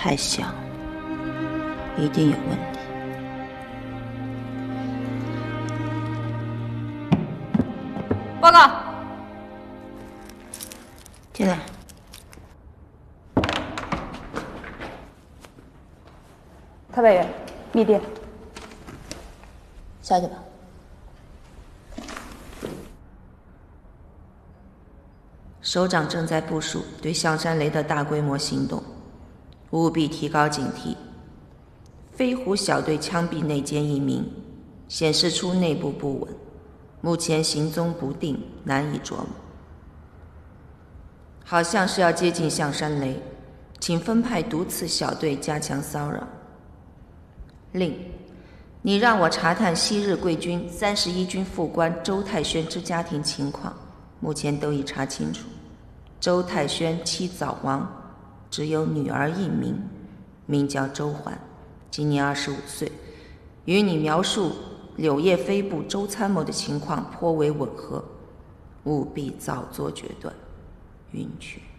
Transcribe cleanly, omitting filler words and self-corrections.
太响，一定有问题。 报告。 进来。 特委员，密电。 下去吧。首长正在部署对象山雷的大规模行动，务必提高警惕。飞虎小队枪毙内奸一名，显示出内部不稳，目前行踪不定，难以琢磨。好像是要接近象山雷，请分派毒刺小队加强骚扰。另，你让我查探昔日贵军31军副官周泰轩之家庭情况，目前都已查清楚。周泰轩妻早亡，只有女儿一名，名叫周环，今年25岁，与你描述柳叶飞部周参谋的情况颇为吻合，务必早做决断。允许。